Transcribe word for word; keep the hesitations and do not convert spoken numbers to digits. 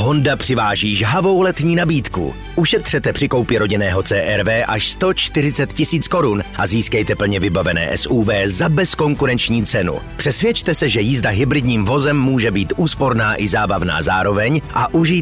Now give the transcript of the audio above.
Honda přiváží žhavou letní nabídku. Ušetřete při koupi rodinného C R V až sto čtyřicet tisíc korun a získejte plně vybavené S U V za bezkonkurenční cenu. Přesvědčte se, že jízda hybridním vozem může být úsporná i zábavná zároveň a užijte